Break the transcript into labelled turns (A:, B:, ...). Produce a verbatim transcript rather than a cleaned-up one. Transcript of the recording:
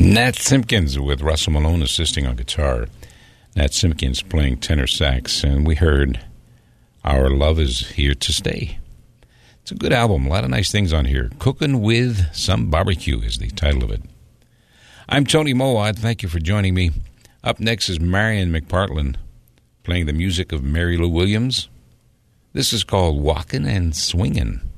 A: Nat Simpkins with Russell Malone assisting on guitar. Nat Simpkins playing tenor sax, and we heard Our Love Is Here to Stay. It's a good album, a lot of nice things on here. Cooking with Some Barbecue is the title of it. I'm Tony Mowat. Thank you for joining me. Up next is Marion McPartland playing the music of Mary Lou Williams. This is called Walkin' and Swingin'.